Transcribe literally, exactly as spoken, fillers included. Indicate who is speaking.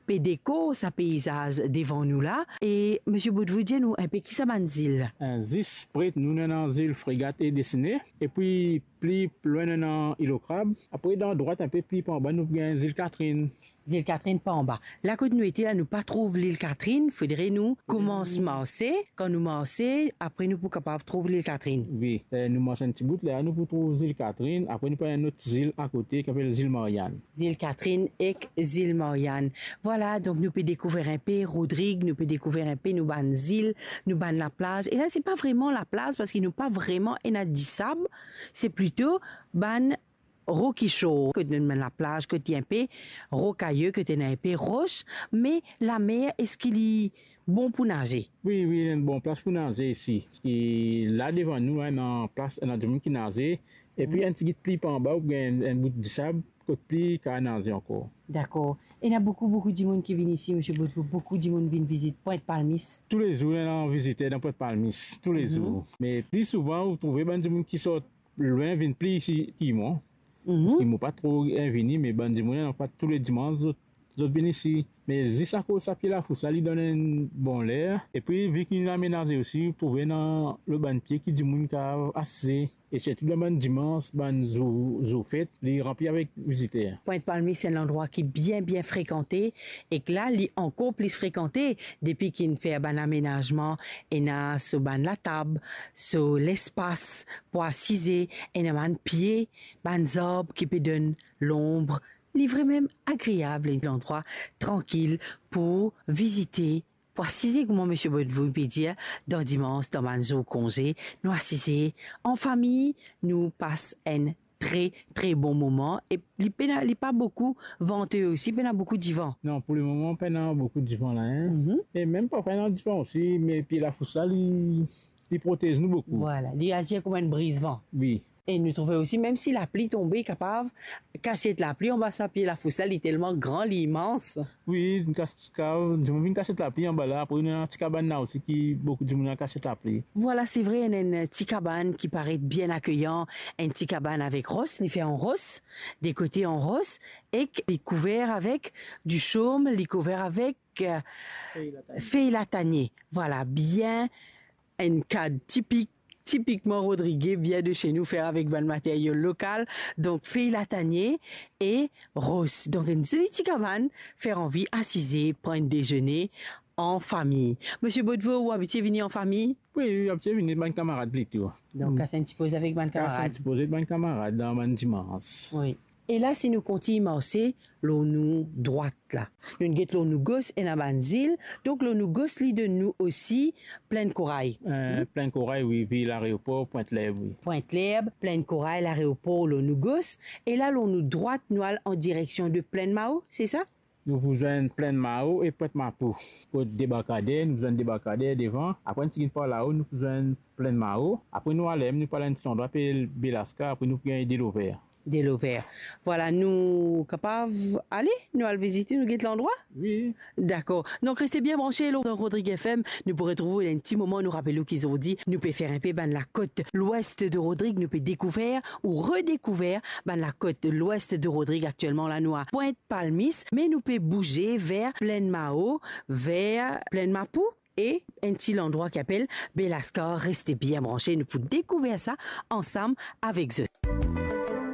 Speaker 1: peut déco sa paysage devant nous là. Et monsieur Boudvou, dis-nous un peu qui ça manzil.
Speaker 2: Un zis près nous dans île Frégate et Dessiné. Et puis plus loin dans île au Crabe. Après dans droite un peu plus en bas nous avons île Catherine.
Speaker 1: Île Catherine pas en bas. Là quand nous étions là, nous pas trouve l'île Catherine, faudrait nous commencer marcher. Quand nous marcher, après nous pour capable trouver l'île Catherine.
Speaker 2: Oui, euh, nous marchons un petit bout là, nous pour trouver l'île Catherine. Après nous prenons une autre île à côté qui s'appelle l'île Marianne.
Speaker 1: Île Catherine et île Marianne. Voilà, donc nous peut découvrir un peu Rodrigue, nous peut découvrir un peu nous ban île, nous ban la plage. Et là c'est pas vraiment la plage parce qu'il nous pas vraiment inadissable, c'est plutôt ban rocky shore, que tu la plage, que tu un peu rocailleux, que tu un peu roche, mais la mer, est-ce qu'il est bon pour nager?
Speaker 2: Oui, oui, il y a une bonne place pour nager ici. Parce que là devant nous, il y a une place, il y a des gens qui nagent, et puis un petit pli par en bas, il y a un, un bout de sable, côté pli qui a nagé encore.
Speaker 1: D'accord. Et il y a beaucoup, beaucoup de monde qui viennent ici, M. Boudvou. Beaucoup de monde viennent visiter Pointe-Palmis.
Speaker 2: Tous les jours, on visite dans Pointe-Palmis. Tous les mm-hmm. jours. Mais plus souvent, vous trouvez des gens qui sortent loin, viennent plus ici, qui m'ont. Mm-hmm. Parce qu'ils ne m'ont pas trop invité, mais ben, des gens pas tous les dimanches, ils viennent ici. Mais si ça cause ça, la fou, ça lui donne un bon l'air. Et puis, vu qu'il a aménagé aussi, vous trouvez dans le ban pied qui dit qu'il a assez. Et c'est tout le monde dimanche, ban zo fête, il rempli avec visiteurs.
Speaker 1: Pointe-Palmis, c'est un endroit qui est bien, bien fréquenté. Et que là, il est encore plus fréquenté depuis qu'il fait un aménagement. Et là, sur ban la table, sur l'espace pour assiser, et là, ban pied, ban zob qui peut donner l'ombre. Livre même agréable, l'endroit tranquille pour visiter, pour assiser, comment M. Boudvou peut dire, dans dimanche, dans un jour congé, nous assiser en famille, nous passe un très, très bon moment. Et il n'y a pas beaucoup venteux aussi, il y a beaucoup de vent.
Speaker 2: Non, pour le moment, il y a beaucoup de vent là. Hein? Mm-hmm. Et même parfois, il y a du vent aussi, mais puis la foussale, il, il protège nous beaucoup.
Speaker 1: Voilà, il agit comme un brise-vent.
Speaker 2: Oui.
Speaker 1: Et nous trouvons aussi, même si la pluie tombait, capable de cacher la pluie, on va s'appuyer la foussale, il est tellement grand, immense.
Speaker 2: Oui, je me cacher la pluie en bas là, après il y a une petite cabane là aussi qui beaucoup de monde caché la pluie.
Speaker 1: Voilà, c'est vrai, il y a une petite cabane qui paraît bien accueillant, une petite cabane avec rose, il fait en rose, des côtés en rose, et il est couvert avec du chaume, il est couvert avec euh, feuilles latanier. Voilà, bien, une cadre typique. Typiquement, Rodrigue vient de chez nous faire avec bon matériel local. Donc, feuille latanier et rose. Donc, une petite cabane, faire envie, assiser, prendre déjeuner en famille. Monsieur Boudvou, vous habitez venir en famille?
Speaker 2: Oui, habitez venir avec mes camarades plutôt.
Speaker 1: Donc, à s'en poser avec mes camarades.
Speaker 2: À s'en poser avec mes camarades dans mon dimanche.
Speaker 1: Oui. Et là, si nous continuons à marcher, l'eau nous droite là. Nous avons l'eau nous gauche et la île. Donc, l'eau nous gauche, lit de nous aussi, plein de corail.
Speaker 2: Euh, hmm? Plein de corail, oui. Puis l'aéroport, Pointe-l'Herbe, oui.
Speaker 1: Pointe-l'Herbe, plein de corail, l'aéroport, l'eau nous gauche. Et là, l'eau nous droite, nous allons en direction de Plaine Mao, c'est ça?
Speaker 2: Nous vous avons Plaine Mao et Pointe-Mapou. Pour débarcader, nous avons débarcader devant. Après, nous sommes par là-haut, nous avons Plaine Mao. Après, nous allons, nous parlons de cet endroit, puis Belasca, après, nous avons des l'ouvert.
Speaker 1: Des l'ouvert. Voilà, nous capables aller, nous allons visiter, nous guetter l'endroit?
Speaker 2: Oui.
Speaker 1: D'accord. Donc, restez bien branchés, dans Rodrigue F M. Nous pourrons trouver un petit moment, nous rappelons qu'ils ont dit, nous pouvons faire un peu, ben, la côte l'ouest de Rodrigue, nous pouvons découvrir ou redécouvrir, ben, la côte de l'ouest de Rodrigue, actuellement, là, nous à Pointe-Palmis, mais nous pouvons bouger vers Plaine Mao, vers Plaine Mapou. Et un petit endroit qui appelle Belasca. Restez bien branchés, nous pouvons découvrir ça ensemble avec eux.